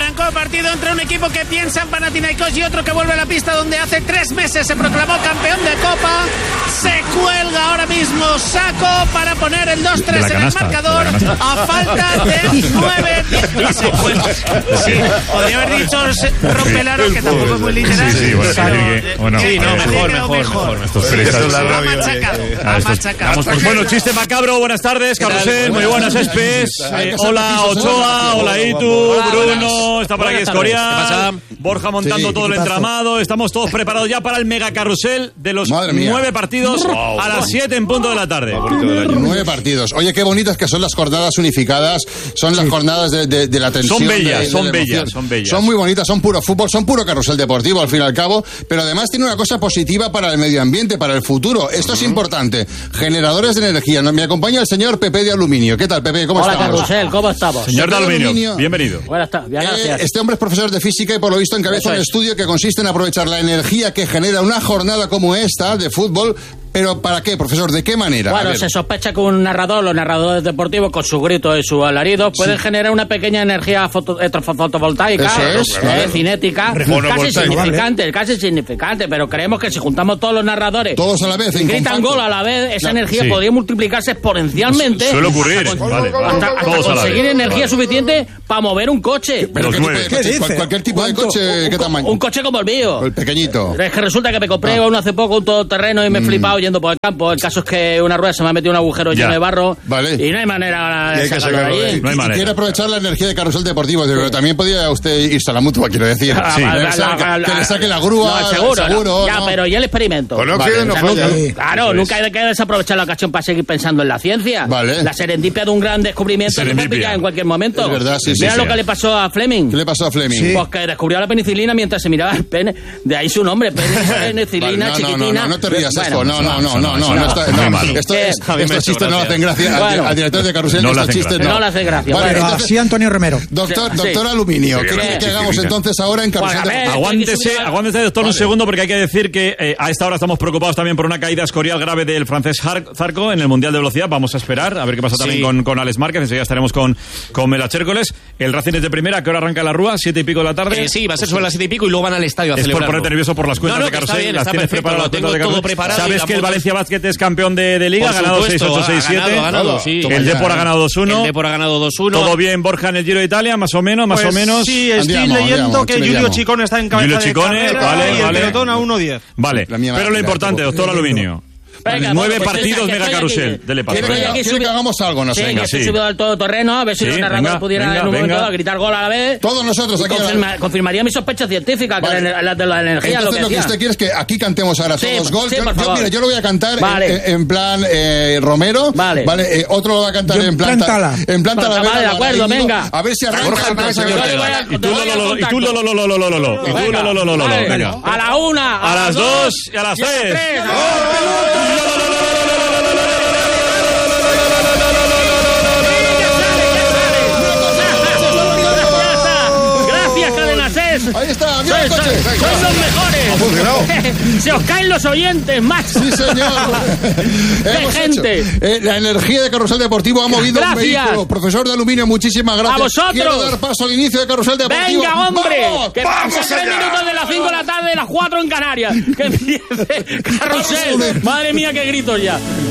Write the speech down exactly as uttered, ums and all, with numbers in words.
Arrancó el partido entre un equipo que piensa en Panathinaikos y otro que vuelve a la pista donde hace tres meses se proclamó campeón de Copa. Se cuelga ahora mismo Saco para poner el dos tres en el marcador a falta de nueve diez segundos. Sí, podría haber dicho Rompelaro, que tampoco es muy literal. Sí, sí, bueno, pero, que, bueno, sí, no, mejor, mejor, mejor. mejor. Estos Sí, esto es la rabia. Ha machacado, ha machacado. Pues bueno, chiste macabro, buenas tardes, Carrusel, muy buenas, Espes. Eh, hola, Ochoa, hola, Itu, Bruno, está por aquí Escorial, Borja montando Sí, todo el entramado. Estamos todos preparados ya para el mega carrusel de los nueve partidos a las siete en punto de la tarde. Nueve partidos. Oye, qué bonitas que son las jornadas unificadas. Son las jornadas de, de, de la tensión. Son bellas, de, de son la bellas, son bellas. Son muy bonitas, son puro fútbol, son puro carrusel deportivo, al fin y al cabo. Pero además tiene una cosa positiva para el medio ambiente, para el futuro. Esto uh-huh. es importante. Generadores de energía. Me acompaña el señor Pepe de Aluminio. ¿Qué tal, Pepe? ¿Cómo Hola, estamos? Hola, Carrusel, ¿cómo estamos? Señor de Aluminio, aluminio, bienvenido. Buenas tardes, gracias. Eh, este hombre es profesor de física y por lo visto encabeza un estudio que consiste en aprovechar la energía que genera una jornada como esta de fútbol. ¿Pero para qué, profesor? ¿De qué manera? Bueno, se sospecha que un narrador, los narradores deportivos, con su grito y su alarido, pueden sí. generar una pequeña energía foto, eh, fotovoltaica, Eso es, eh, claro. cinética, casi significante, vale. casi significante, pero creemos que si juntamos todos los narradores todos a la vez, y gritan gol a la vez, esa no. energía sí. podría multiplicarse exponencialmente. Suele ocurrir, hasta, vale, vale. hasta, hasta todos conseguir a la energía vale. suficiente para mover un coche. ¿Pero qué, tipo de coche? ¿Qué cualquier tipo de coche, un, ¿qué tamaño? Un coche como el mío. El pequeñito. Es que resulta que me compré ah. uno hace poco, un todoterreno, y me he mm. flipado yendo por el campo. El caso es que una rueda se me ha metido un agujero ya. lleno de barro vale. y no hay manera de sacarlo de allí. No hay manera. Y quiere aprovechar la energía de carrusel deportivo, pero sí. también podría usted irse a la mutua, quiero decir. Sí. La, la, la, la, la, que le saque la grúa, no, seguro, seguro no. Ya, no. pero y el experimento. Pues no, vale. no o sea, nunca, sí. Claro, Eso nunca es. hay que desaprovechar la ocasión para seguir pensando en la ciencia. Vale. La serendipia de un gran descubrimiento se puede pillar en cualquier momento. Es verdad, sí, Mira sí, lo sí. que le pasó a Fleming. ¿Qué le pasó a Fleming? Sí. Pues que descubrió la penicilina mientras se miraba el pene. De ahí su nombre, penicilina, vale, no, chiquitina. No, no, no te rías, bueno, esto. No, no, no, no, no. Estos chistes no hacen gracia. Bueno, al director de carrusel no estos chistes no. No le hace gracia. Vale, pero entonces, así Antonio Romero. Doctor, sí. doctor Aluminio, ¿qué quiere que hagamos entonces ahora en carrusel? Bueno, ver, aguántese, aguántese, doctor, vale. un segundo, porque hay que decir que eh, a esta hora estamos preocupados también por una caída escorial grave del francés Zarco en el Mundial de Velocidad. Vamos a esperar a ver qué pasa sí. también con, con Alex Márquez. Enseguida estaremos con, con Mela Chércoles. El Racing es de primera. ¿A qué hora arranca la Rúa? ¿Siete y pico de la tarde? Eh, sí, va a ser sobre las siete y pico y luego van al estadio a es celebrarlo. por ponerte nervioso por las cuentas no, no, de carrusel. Está bien, las está tienes perfecto, preparadas lo tengo de todo preparado. ¿Sabes que el Valencia Basket es campeón de, de Liga? Ha ganado seis ocho, seis siete. Ha ganado, sí. El Depor ha ganado dos uno. El Depor ha ganado dos uno. Todo bien, Borja, en el Giro de Italia, más o menos, más pues o menos. Sí, estoy andiamo, leyendo andiamo, que Giulio Ciccone está en cabeza Giulio de Ciccone, carrera vale, y vale. el pelotón a uno diez. Vale, pero lo importante, doctor Aluminio. Venga, Nueve bueno, pues partidos que mega carrusel. Dele paso. ¿Quiere, que, quiere que hagamos algo? No sé. Sí, Venga, que sí. se subido al todoterreno, a ver si sí, los narradores venga, pudieran venga, en un venga. momento gritar gol a la vez. Todos nosotros aquí. Confirma, confirmaría mis sospechas científicas vale. que la de la energía. Entonces lo que, lo que usted quiere es que aquí cantemos ahora sí, todos gol. Sí, yo, por yo, favor. mira, yo lo voy a cantar vale. en, en plan eh, Romero. Vale. Vale. Eh, otro lo va a cantar yo en plan Tala. En plan Tala. Vale, de acuerdo, venga. A ver si arranca. Y tú lo lo lo y tú lo lo lo lo lo lo lo y tú lo lo lo lo lo venga. A la una, a las dos y a las tres. Ahí está, mira el coche. Son los mejores. Ha funcionado. Se os caen los oyentes, más. Sí, señor. ¡Qué gente! Eh, la energía de Carrusel Deportivo ha movido gracias. un vehículo. Profesor de Aluminio, muchísimas gracias. ¡A vosotros! Quiero dar paso al inicio de Carrusel Deportivo. ¡Venga, hombre! ¡Vamos! Que pasen tres minutos de las cinco de la tarde, de las cuatro en Canarias. Que empiece Carrusel. Madre mía, qué gritos ya.